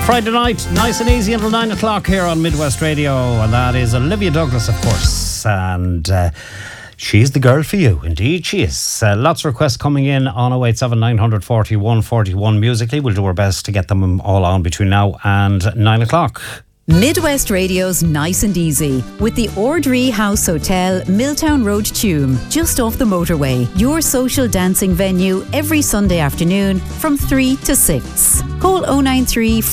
Friday night, nice and easy until 9 o'clock here on Midwest Radio, and that is Olivia Douglas, of course, and she's the girl for you. Indeed she is. Lots of requests coming in on 087 940 141 musically. We'll do our best to get them all on between now and 9 o'clock. Midwest Radio's Nice and Easy with the Ordree House Hotel, Milltown Road, Tuam, just off the motorway. Your social dancing venue every Sunday afternoon from 3 to 6. Call 093